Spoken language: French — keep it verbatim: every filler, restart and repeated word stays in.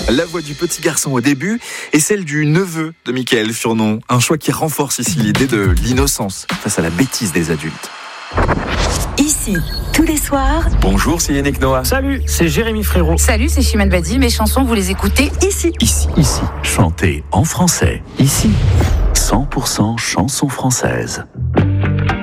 La voix du petit garçon au début et celle du neveu de Michael Furnon. Un choix qui renforce ici l'idée de l'innocence face à la bêtise des adultes. Ici, tous les soirs. Bonjour, c'est Yannick Noah. Salut, c'est Jérémy Frérot. Salut, c'est Chimène Badi. Mes chansons, vous les écoutez ici. Ici, ici, chantez en français. Ici, cent pour cent chansons françaises.